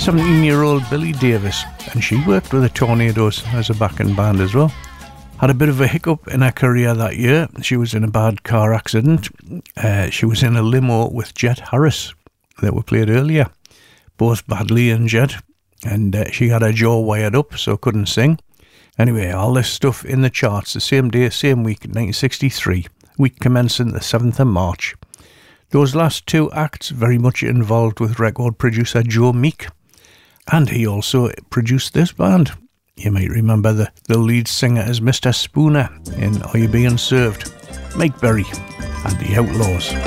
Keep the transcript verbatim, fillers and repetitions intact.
seventeen-year-old Billy Davis, and she worked with the Tornadoes as a backing band as well. Had a bit of a hiccup in her career that year. She was in a bad car accident. Uh, she was in a limo with Jet Harris that we played earlier, both badly injured, and uh, she had her jaw wired up, so couldn't sing. Anyway, all this stuff in the charts the same day, same week, nineteen sixty-three, week commencing the seventh of March. Those last two acts very much involved with record producer Joe Meek, and he also produced this band. You might remember the, the lead singer as Mister Spooner in Are You Being Served? Mike Berry and the Outlaws.